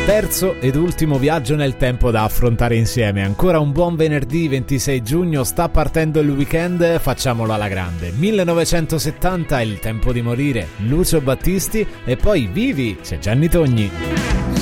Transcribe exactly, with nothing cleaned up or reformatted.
Terzo ed ultimo viaggio nel tempo da affrontare insieme. Ancora un buon venerdì ventisei giugno, sta partendo il weekend, facciamolo alla grande. millenovecentosettanta, Il tempo di morire, Lucio Battisti, e poi Vivi, c'è Gianni Togni.